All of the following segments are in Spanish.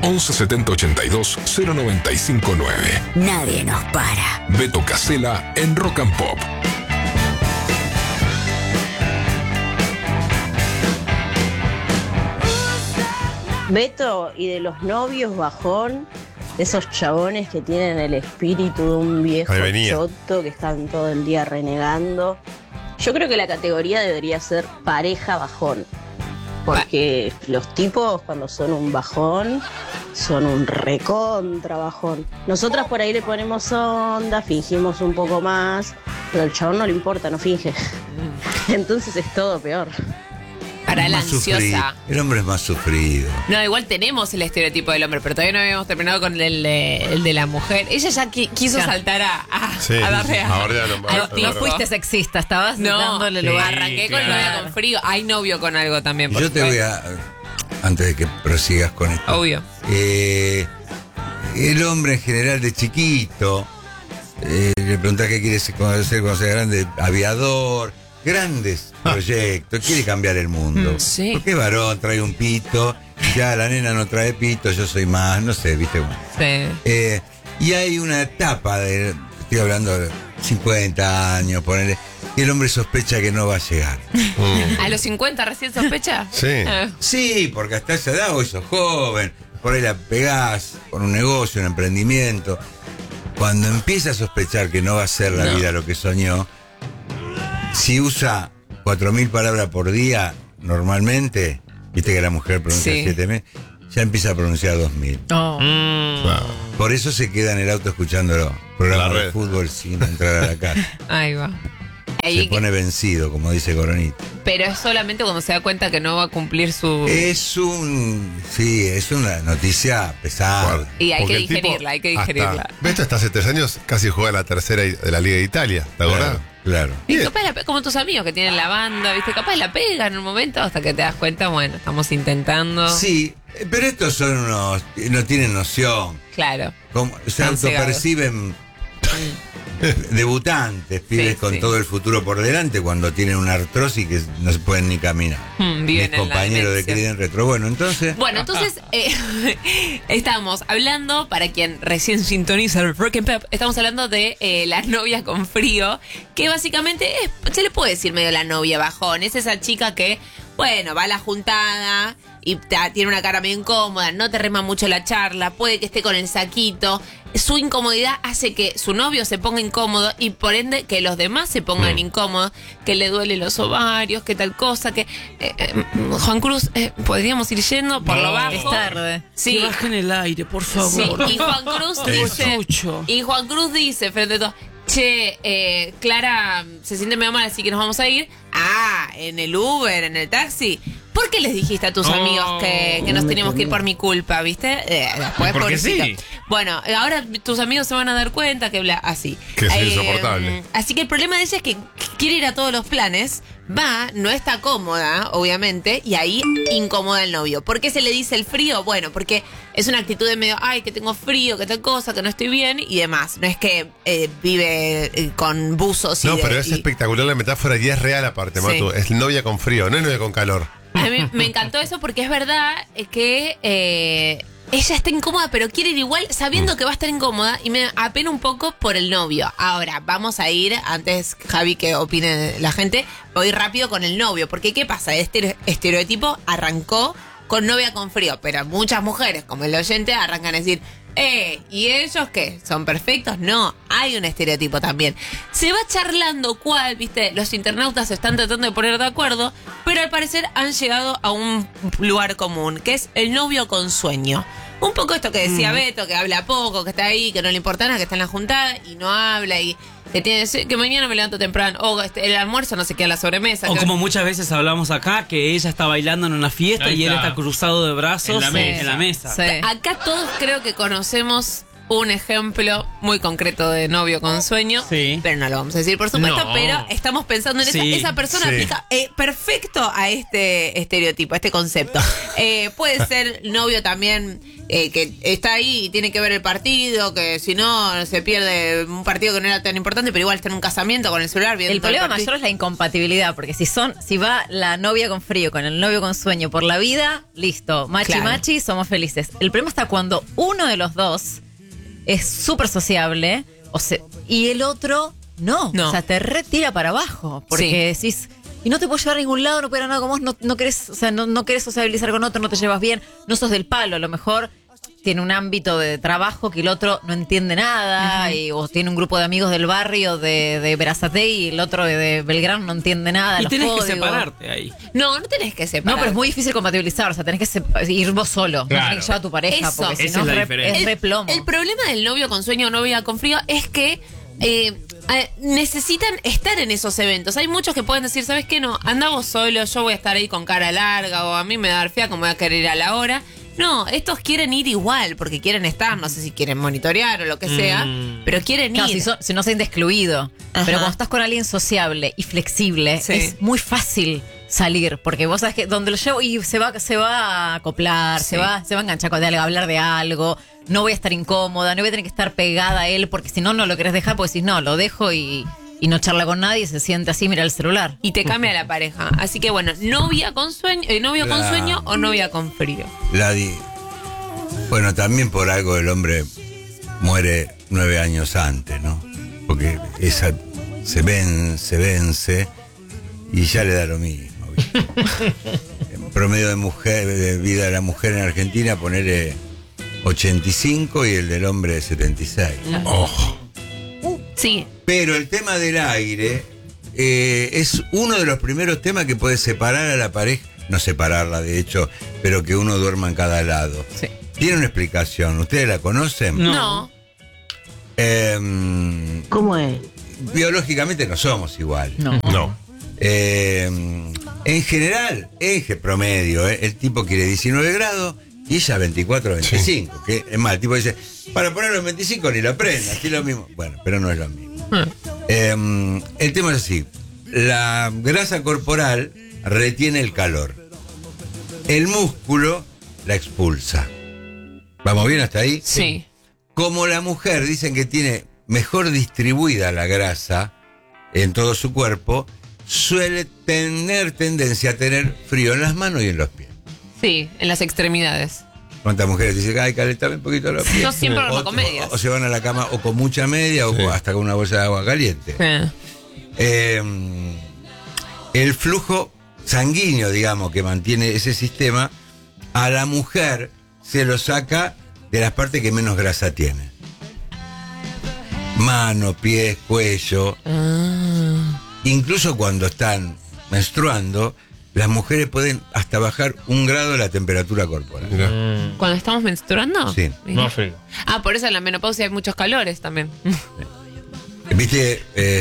11 70 82 0959. Nadie nos para. Beto Casella en Rock and Pop. Beto, y de los novios bajón, de esos chabones que tienen el espíritu de un viejo choto que están todo el día renegando. Yo creo que la categoría debería ser pareja bajón. Porque los tipos cuando son un bajón, son un recontra bajón. Nosotras por ahí le ponemos onda, fingimos un poco más, pero al chabón no le importa, no finge. Entonces es todo peor. Para la ansiosa. El hombre es más sufrido. No, igual tenemos el estereotipo del hombre, pero todavía no habíamos terminado con el de la mujer. Ella ya quiso saltar a darle no fuiste sexista, estabas dándole lugar. Arranqué con novia con frío. Hay novio con algo también. Yo te voy a, antes de que prosigas con esto. Obvio. El hombre en general de chiquito, le preguntás qué quiere ser cuando sea grande, aviador. Grandes proyectos, quiere cambiar el mundo. Sí. Porque varón trae un pito, ya la nena no trae pito, yo soy más, no sé, ¿viste? Sí. Y hay una etapa estoy hablando de 50 años, ponele, y el hombre sospecha que no va a llegar. ¿A los 50 recién sospecha? Sí. Sí, porque hasta esa edad vos sos joven, por ahí la pegás con un negocio, un emprendimiento. Cuando empieza a sospechar que no va a ser la vida lo que soñó, si usa 4.000 palabras por día, normalmente, viste que la mujer pronuncia 7.000, ya empieza a pronunciar 2.000. Claro. Por eso se queda en el auto escuchándolo. Programa de fútbol sin entrar a la casa. Ahí va. Se pone vencido, como dice Coronito. Pero es solamente cuando se da cuenta que no va a cumplir su... Es una noticia pesada. Claro. Y hay Porque que digerirla, hay que digerirla. Beto hasta hace 3 años casi juega la tercera de la Liga de Italia, ¿te acordás? Claro. Y capaz como tus amigos que tienen la banda, ¿viste? Capaz la pegan en un momento hasta que te das cuenta, bueno, estamos intentando. Sí, pero estos son unos... no tienen noción. Claro. Se autoperciben debutantes, pibes con todo el futuro por delante, cuando tienen una artrosis que no se pueden ni caminar. Viven Mis compañeros de Criden Retro. Bueno, entonces estamos hablando, para quien recién sintoniza el Rock and Pop, estamos hablando de las novias con frío, que básicamente se le puede decir medio la novia bajón. Es esa chica que, bueno, va a la juntada y tiene una cara medio incómoda, no te rema mucho la charla, puede que esté con el saquito. Su incomodidad hace que su novio se ponga incómodo y por ende que los demás se pongan incómodos, que le duele los ovarios, que tal cosa, que Juan Cruz, podríamos ir yendo por lo bajo. Es tarde. Sí. Que bajen el aire, por favor. Sí. Y Juan Cruz dice frente a todo: che, Clara se siente medio mal, así que nos vamos a ir. En el Uber, en el taxi. ¿Por qué les dijiste a tus amigos que nos teníamos que ir por mi culpa, viste? Después, porque sí. Bueno, ahora tus amigos se van a dar cuenta que bla, así. Que es insoportable. Así que el problema de ella es que quiere ir a todos los planes, no está cómoda, obviamente, y ahí incomoda el novio. ¿Por qué se le dice el frío? Bueno, porque es una actitud de medio, que tengo frío, que tal cosa, que no estoy bien y demás. No es que vive con buzos y... No, pero es espectacular la metáfora y es real aparte, Matu. Es novia con frío, no es novia con calor. A mí me encantó eso porque es verdad que ella está incómoda, pero quiere ir igual sabiendo que va a estar incómoda y me apena un poco por el novio. Ahora, vamos a ir, antes, Javi, que opine la gente, voy rápido con el novio, porque ¿qué pasa? Este estereotipo arrancó con novia con frío, pero muchas mujeres, como el oyente, arrancan a decir... ¿y ellos qué? ¿Son perfectos? No, hay un estereotipo también. Se va charlando cuál, viste, los internautas se están tratando de poner de acuerdo, pero al parecer han llegado a un lugar común, que es el novio con sueño. Un poco esto que decía Beto, que habla poco, que está ahí, que no le importa nada, que está en la juntada y no habla y que mañana me levanto temprano, o el almuerzo no se queda en la sobremesa. O como muchas veces hablamos acá, que ella está bailando en una fiesta y él está cruzado de brazos en la mesa. Sí. Acá todos creo que conocemos un ejemplo muy concreto de novio con sueño, pero no lo vamos a decir por supuesto, pero estamos pensando en esa persona aplica perfecto a este estereotipo, a este concepto. Puede ser novio también que está ahí y tiene que ver el partido, que si no se pierde un partido que no era tan importante, pero igual está en un casamiento con el celular viendo el problema mayor es la incompatibilidad, porque si va la novia con frío con el novio con sueño por la vida, listo, machi, somos felices. El problema está cuando uno de los dos es súper sociable y el otro no. O sea, te retira para abajo, porque decís, y no te puedo llevar a ningún lado, no puedo ir a nada con vos, no querés, o sea, no querés sociabilizar con otro, no te llevas bien, no sos del palo, a lo mejor tiene un ámbito de trabajo que el otro no entiende nada, o tiene un grupo de amigos del barrio de Berazategui y el otro de Belgrano no entiende nada. Y tenés que separarte ahí. No tenés que separarte. No, pero es muy difícil compatibilizar, o sea, tenés que ir vos solo, no tenés que llevar a tu pareja, Eso. porque si Esa no es la es diferencia. re plomo. El problema del novio con sueño o novia con frío es que necesitan estar en esos eventos. Hay muchos que pueden decir, ¿sabes qué? No, anda vos solo, yo voy a estar ahí con cara larga, o a mí me da fea como voy a querer ir a la hora. No, estos quieren ir igual, porque quieren estar, no sé si quieren monitorear o lo que sea, pero quieren ir. Si no se siente excluido. Pero cuando estás con alguien sociable y flexible, es muy fácil salir, porque vos sabés que donde lo llevo y se va a acoplar, se va a enganchar con algo, a hablar de algo, no voy a estar incómoda, no voy a tener que estar pegada a él, porque si no lo querés dejar, porque decís, no, lo dejo y no charla con nadie y se siente así, mira el celular. Y te cambia la pareja. Así que bueno, novio con sueño o novia con frío. Bueno, también por algo el hombre muere 9 años antes, ¿no? Porque esa se vence y ya le da lo mismo. El promedio de vida de la mujer en Argentina, ponerle 85 y el del hombre 76. Sí. Pero el tema del aire es uno de los primeros temas que puede separar a la pareja, no separarla de hecho, pero que uno duerma en cada lado. Sí. Tiene una explicación, ¿ustedes la conocen? No. ¿Cómo es? Biológicamente no somos igual. No. En general, eje promedio, el tipo quiere 19 grados y ella 24, 25. Que es más, el tipo dice, para ponerlo en 25 ni lo prenda, así lo mismo. Bueno, pero no es lo mismo. El tema es así, la grasa corporal retiene el calor, el músculo la expulsa. ¿Vamos bien hasta ahí? Sí. Como la mujer dicen que tiene mejor distribuida la grasa en todo su cuerpo, suele tener tendencia a tener frío en las manos y en los pies. Sí, en las extremidades. ¿Cuántas mujeres dicen, ay, calentame un poquito los pies? Yo siempre duermo con medias. O se van a la cama o con mucha media o hasta con una bolsa de agua caliente. El flujo sanguíneo, digamos, que mantiene ese sistema, a la mujer se lo saca de las partes que menos grasa tiene. Mano, pies, cuello. Incluso cuando están menstruando, las mujeres pueden hasta bajar 1 grado la temperatura corporal. ¿Cuando estamos menstruando? Sí. No frío. Por eso en la menopausia hay muchos calores también. ¿Viste?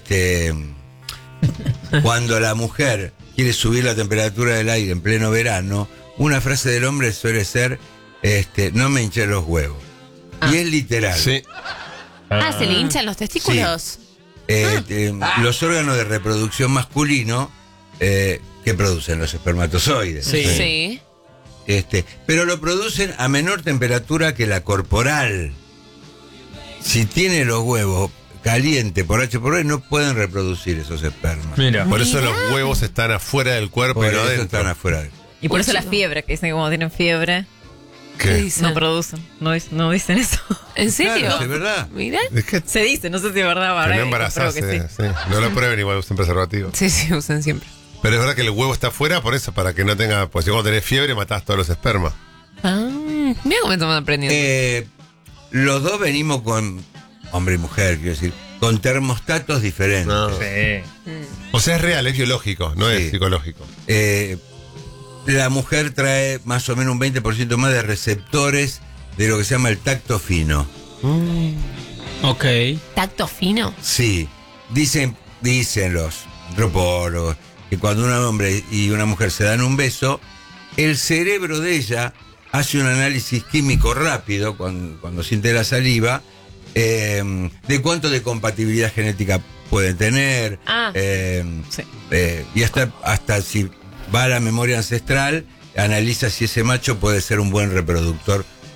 Cuando la mujer quiere subir la temperatura del aire en pleno verano, una frase del hombre suele ser, no me hinché los huevos. Y es literal. Sí. ¿Se le hinchan los testículos? Los órganos de reproducción masculino que producen los espermatozoides. Sí. Pero lo producen a menor temperatura que la corporal. Si tiene los huevos caliente por H por B, no pueden reproducir esos espermas. Mira. Por eso los huevos están afuera del cuerpo Por y no eso adentro. están afuera del Y por eso la fiebre, que dicen que como tienen fiebre, ¿Qué? dicen? no producen. No dicen eso. ¿En serio? Claro, es verdad. Mira. Es que Se dice, no sé si es verdad. que Ahora no compruebo embarazarse. que sí. Sí. No lo prueben, igual usen preservativo. Sí, usan siempre. Pero es verdad que el huevo está afuera por eso, para que no tenga. Pues si cuando tenés fiebre matás todos los espermas. Mira cómo estamos aprendiendo. Los dos venimos con, hombre y mujer, quiero decir, con termostatos diferentes. No. Sí. O sea, es real, es biológico, no Sí. es psicológico. La mujer trae más o menos un 20% más de receptores de lo que se llama el tacto fino. Ok. ¿Tacto fino? Sí, dicen los antropólogos que cuando un hombre y una mujer se dan un beso, el cerebro de ella hace un análisis químico rápido cuando siente la saliva de cuánto de compatibilidad genética pueden tener. Sí. Y hasta si va a la memoria ancestral, analiza si ese macho puede ser un buen reproductor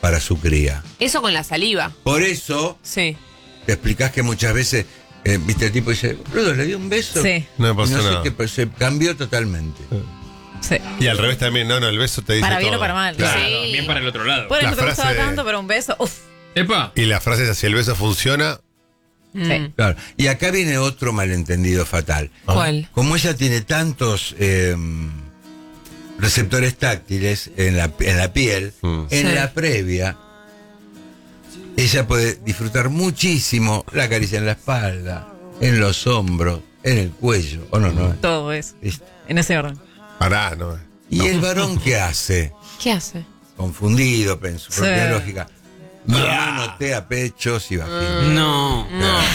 para su cría. Eso con la saliva. Por eso Sí. te explicás que muchas veces, viste, el tipo dice, Rudo, le dio un beso. Sí. No me pasó no sé nada. qué, pero se cambió totalmente. Sí. Y al revés también, no, el beso te dice Para bien todo. o para mal. Claro, Sí. bien para el otro lado. Por eso La te gustaba frase de- tanto, pero un beso. Uf. Epa. Y la frase es así, el beso funciona. Sí. Claro. Y acá viene otro malentendido fatal. ¿Cuál? Como ella tiene tantos receptores táctiles en la piel, en Sí. la previa, ella puede disfrutar muchísimo la caricia en la espalda, en los hombros, en el cuello. ¿O no? Todo eso. ¿Viste? En ese orden. Pará, no. ¿Y el varón qué hace? ¿Qué hace? Confundido, en su propia Sí. lógica. Manotea pechos y vaginas. No.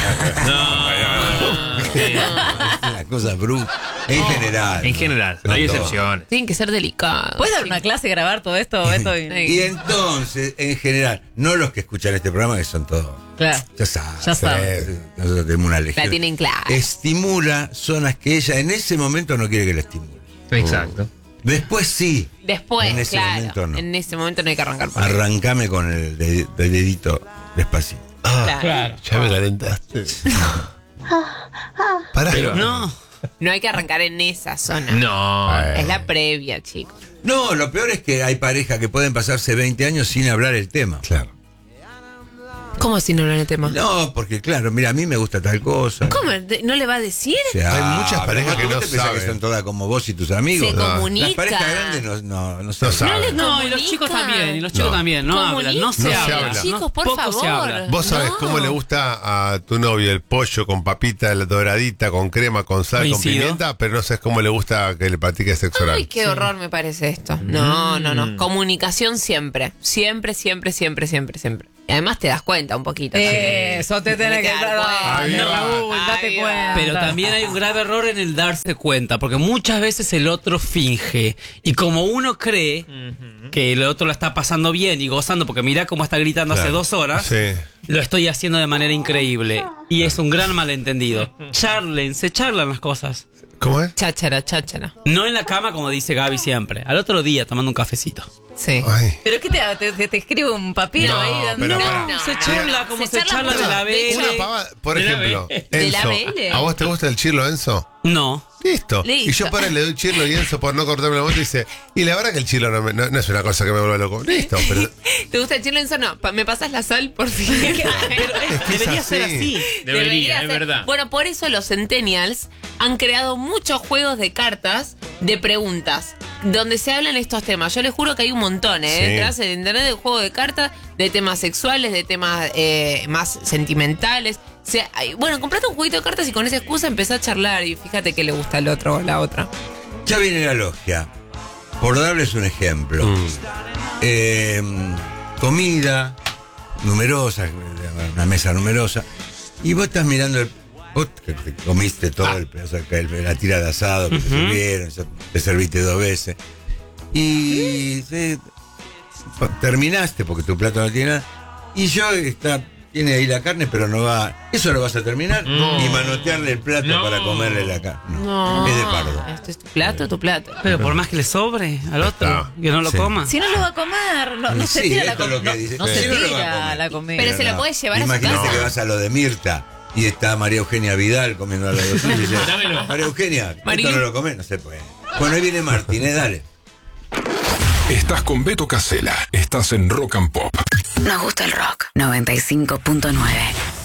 Una cosa bruta. En general. En general, No hay todo. excepciones. Tienen que ser delicados. ¿Puedes dar una clase y grabar todo esto, Beto? Y entonces, en general, no los que escuchan este programa, que son todos. Claro. Ya saben. Ya saben. Nosotros tenemos una legión. La tienen clara. Estimula zonas que ella en ese momento no quiere que la estimule. Exacto. Después sí. Después, En ese claro. momento no. En ese momento no hay que arrancar por ahí. Arrancame con el dedito despacito. Claro. Ya me calentaste. Pará. No. No hay que arrancar en esa zona. No. Es la previa, chicos. No, lo peor es que hay parejas que pueden pasarse 20 años sin hablar el tema. Claro. ¿Cómo si no hablan el tema? No, porque claro, mira, a mí me gusta tal cosa. ¿Cómo? ¿No le va a decir? O sea, Hay muchas parejas pero que ¿tú no te pensás saben. que son todas como vos y tus amigos? Se No. comunica. Las parejas grandes no saben. saben. No, y los Comunica. chicos también, y los chicos No. también, no hablan, no se No se habla. habla. Chicos, por Poco favor. se habla. Vos sabés No. cómo le gusta a tu novio el pollo con papita doradita, con crema, con sal, con Coincido. pimienta, pero no sabes cómo le gusta que le practique sexo oral. Ay, qué horror me parece esto. No. Comunicación siempre. Siempre. Y además te das cuenta un poquito. Eso te tenés que dar. Ahí No, va. Raúl, date Ahí va. cuenta. Pero también hay un grave error en el darse cuenta, porque muchas veces el otro finge. Y como uno cree que el otro la está pasando bien y gozando, porque mirá cómo está gritando hace 2 horas, Sí. lo estoy haciendo de manera increíble. Y es un gran malentendido. Se charlan las cosas. ¿Cómo es? Cháchara. No en la cama, como dice Gaby siempre. Al otro día, tomando un cafecito. Sí. Ay. ¿Pero qué te escribe un papiro No, ahí? pero no, pará. Se charla como se charla de la de BL. Una pava, por De la ejemplo, De la Enzo, BL. ¿a vos te gusta el chirlo, Enzo? No. Listo. Listo. Y yo para le doy chirlo y Enzo por no cortarme la moto dice, y la verdad que el chirlo no es una cosa que me vuelva loco. Listo, pero ¿Te gusta el chile en no? ¿Me pasas la sal, por fin? Pero debería ser así. Debería, es ser. verdad. Bueno, por eso los centennials han creado muchos juegos de cartas de preguntas donde se hablan estos temas. Yo les juro que hay un montón, ¿eh? Sí. Entras en internet de juego de cartas de temas sexuales, de temas más sentimentales. O sea, bueno, comprate un jueguito de cartas y con esa excusa empezás a charlar y fíjate que le gusta al otro o la otra. Ya viene la logia. Por darles un ejemplo. Comida numerosa, una mesa numerosa. Y vos estás mirando vos que te comiste todo el pedazo, la tira de asado que te sirvieron, te serviste 2 veces. Y terminaste porque tu plato no tiene nada. Y yo tiene ahí la carne, pero no va. ¿Eso lo vas a terminar? No. Y manotearle el plato No. para comerle la carne. No. Es de pardo. ¿Esto es tu plato? Pero por más que le sobre al otro, que no lo Sí. coma. Si no lo va a comer, no se Sí, tira la esto es lo comida. que dice. No Sí, se no lo va a tira comer. la comida. Pero se lo puede llevar a su Imagínate casa. que vas a lo de Mirta y está María Eugenia Vidal comiendo al lado tuyo y dice, Dámelo. María Eugenia, María- esto no lo comes, no se puede. Bueno, ahí viene Martínez, dale. Estás con Beto Casella. Estás en Rock and Pop. Nos gusta el rock. 95.9.